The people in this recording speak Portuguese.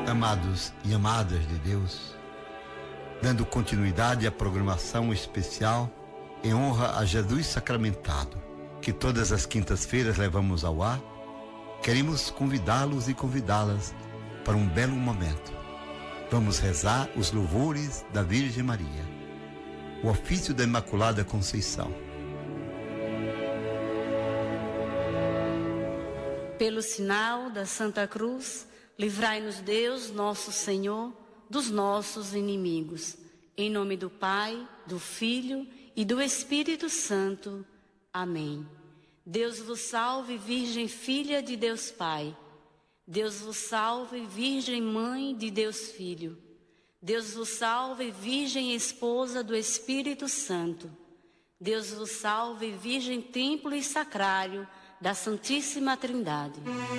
Amados e amadas de Deus, dando continuidade à programação especial em honra a Jesus sacramentado, que todas as quintas-feiras levamos ao ar, queremos convidá-los e convidá-las para um belo momento. Vamos rezar os louvores da Virgem Maria, o ofício da Imaculada Conceição. Pelo sinal da Santa Cruz, livrai-nos Deus, nosso Senhor, dos nossos inimigos. Em nome do Pai, do Filho e do Espírito Santo. Amém. Deus vos salve, Virgem Filha de Deus Pai. Deus vos salve, Virgem Mãe de Deus Filho. Deus vos salve, Virgem Esposa do Espírito Santo. Deus vos salve, Virgem Templo e Sacrário da Santíssima Trindade.